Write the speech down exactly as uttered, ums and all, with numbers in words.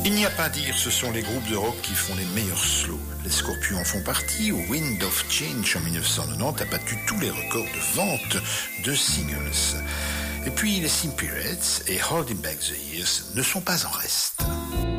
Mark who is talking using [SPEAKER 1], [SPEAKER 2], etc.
[SPEAKER 1] Il n'y a pas à dire, ce sont les groupes de rock qui font les meilleurs slows. Les Scorpions en font partie. Wind of Change en dix-neuf cent quatre-vingt-dix a battu tous les records de vente de singles. Et puis les Simply Reds et Holding Back the Years ne sont pas en reste.